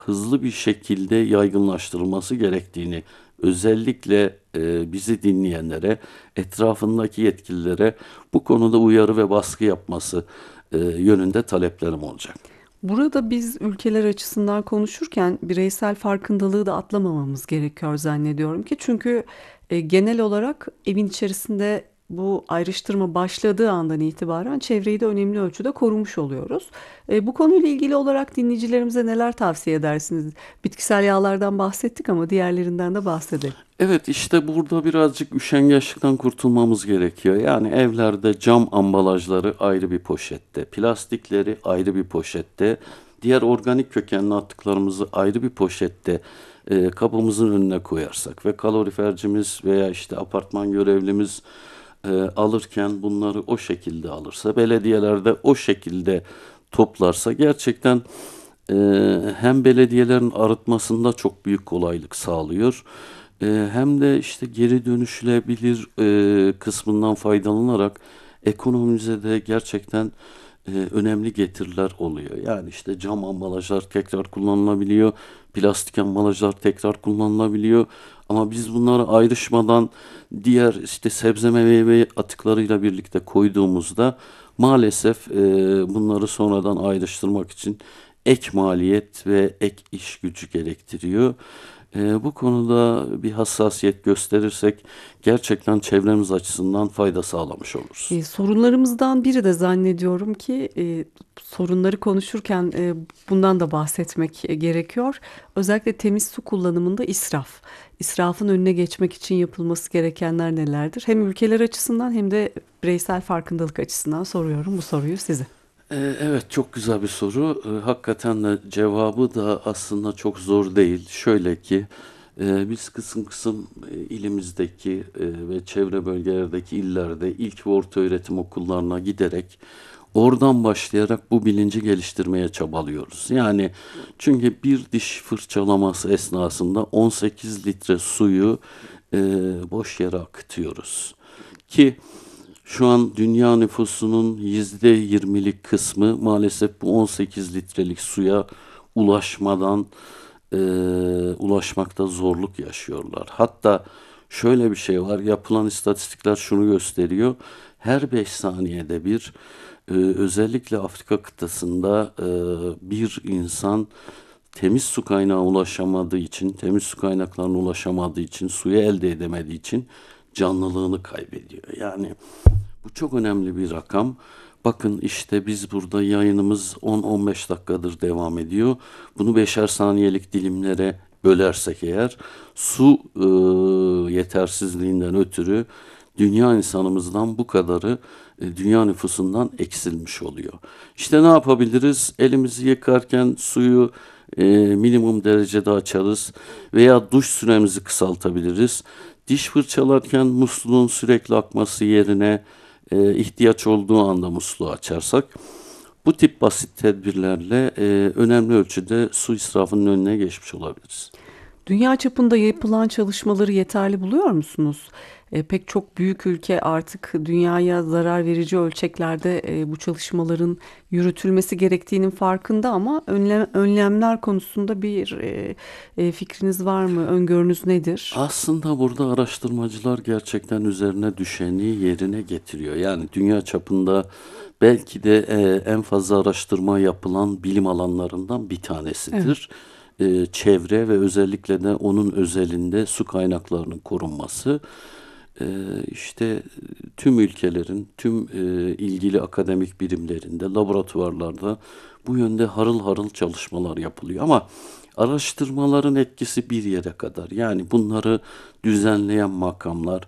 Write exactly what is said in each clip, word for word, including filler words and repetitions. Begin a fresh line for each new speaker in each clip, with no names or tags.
hızlı bir şekilde yaygınlaştırılması gerektiğini, özellikle e, bizi dinleyenlere, etrafındaki yetkililere bu konuda uyarı ve baskı yapması e, yönünde taleplerim olacak.
Burada biz ülkeler açısından konuşurken bireysel farkındalığı da atlamamamız gerekiyor zannediyorum ki. Çünkü e, genel olarak evin içerisinde bu ayrıştırma başladığı andan itibaren çevreyi de önemli ölçüde korumuş oluyoruz. E, bu konuyla ilgili olarak dinleyicilerimize neler tavsiye edersiniz? Bitkisel yağlardan bahsettik ama diğerlerinden de bahsedelim.
Evet, işte burada birazcık üşengeçlikten kurtulmamız gerekiyor. Yani evlerde cam ambalajları ayrı bir poşette, plastikleri ayrı bir poşette, diğer organik kökenli atıklarımızı ayrı bir poşette e, kabımızın önüne koyarsak ve kalorifercimiz veya işte apartman görevlimiz e, alırken bunları o şekilde alırsa, belediyelerde o şekilde toplarsa gerçekten e, hem belediyelerin arıtmasında çok büyük kolaylık sağlıyor. E, hem de işte geri dönüşülebilir e, kısmından faydalanarak ekonomimize de gerçekten e, önemli getiriler oluyor. Yani işte cam ambalajlar tekrar kullanılabiliyor, plastik ambalajlar tekrar kullanılabiliyor. Ama biz bunları ayrışmadan diğer işte sebze meyve atıklarıyla birlikte koyduğumuzda maalesef e, bunları sonradan ayrıştırmak için ek maliyet ve ek iş gücü gerektiriyor. E, bu konuda bir hassasiyet gösterirsek gerçekten çevremiz açısından fayda sağlamış oluruz.
E, sorunlarımızdan biri de zannediyorum ki e, sorunları konuşurken e, bundan da bahsetmek e, gerekiyor. Özellikle temiz su kullanımında israf. İsrafın önüne geçmek için yapılması gerekenler nelerdir? Hem ülkeler açısından hem de bireysel farkındalık açısından soruyorum bu soruyu size.
Ee, Evet, çok güzel bir soru. Ee, Hakikaten de cevabı da aslında çok zor değil. Şöyle ki e, biz kısım kısım e, ilimizdeki e, ve çevre bölgelerdeki illerde ilk ve orta öğretim okullarına giderek oradan başlayarak bu bilinci geliştirmeye çabalıyoruz. Yani çünkü bir diş fırçalaması esnasında on sekiz litre suyu e, boş yere akıtıyoruz. Ki şu an dünya nüfusunun yüzde yirmilik kısmı maalesef bu on sekiz litrelik suya ulaşmadan e, ulaşmakta zorluk yaşıyorlar. Hatta şöyle bir şey var, yapılan istatistikler şunu gösteriyor. Her beş saniyede bir e, özellikle Afrika kıtasında e, bir insan temiz su kaynağı ulaşamadığı için, temiz su kaynaklarına ulaşamadığı için, suyu elde edemediği için canlılığını kaybediyor. Yani bu çok önemli bir rakam. Bakın işte biz burada yayınımız on on beş dakikadır devam ediyor. Bunu beşer saniyelik dilimlere bölersek eğer su e, yetersizliğinden ötürü dünya insanımızdan bu kadarı e, dünya nüfusundan eksilmiş oluyor. İşte ne yapabiliriz? Elimizi yıkarken suyu e, minimum derecede açarız veya duş süremizi kısaltabiliriz. Diş fırçalarken musluğun sürekli akması yerine e, ihtiyaç olduğu anda musluğu açarsak bu tip basit tedbirlerle e, önemli ölçüde su israfının önüne geçmiş olabiliriz.
Dünya çapında yapılan çalışmaları yeterli buluyor musunuz? E, pek çok büyük ülke artık dünyaya zarar verici ölçeklerde e, bu çalışmaların yürütülmesi gerektiğinin farkında ama önlem, önlemler konusunda bir e, e, fikriniz var mı? Öngörünüz nedir?
Aslında burada araştırmacılar gerçekten üzerine düşeni yerine getiriyor. Yani dünya çapında belki de e, en fazla araştırma yapılan bilim alanlarından bir
Evet.
tanesidir. E, çevre ve özellikle de onun özelinde su kaynaklarının korunması. E, işte tüm ülkelerin, tüm e, ilgili akademik birimlerinde, laboratuvarlarda bu yönde harıl harıl çalışmalar yapılıyor. Ama araştırmaların etkisi bir yere kadar. Yani bunları düzenleyen makamlar,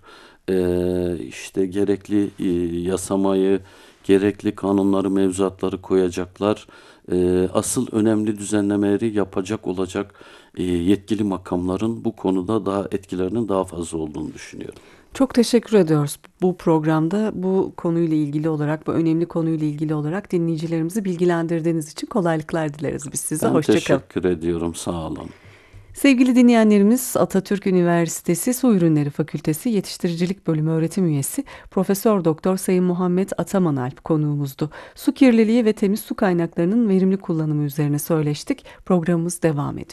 e, işte gerekli e, yasamayı, gerekli kanunları, mevzuatları koyacaklar. E, asıl önemli düzenlemeleri yapacak olacak e, yetkili makamların bu konuda daha etkilerinin daha fazla olduğunu düşünüyorum.
Çok teşekkür ediyoruz bu programda bu konuyla ilgili olarak, bu önemli konuyla ilgili olarak dinleyicilerimizi bilgilendirdiğiniz için kolaylıklar dileriz biz size.
Ben
Hoşça kalın.
teşekkür ediyorum. Sağ olun.
Sevgili dinleyenlerimiz, Atatürk Üniversitesi Su Ürünleri Fakültesi Yetiştiricilik Bölümü öğretim üyesi Profesör Doktor Sayın Muhammed Ataman Alp konuğumuzdu. Su kirliliği ve temiz su kaynaklarının verimli kullanımı üzerine söyleştik. Programımız devam ediyor.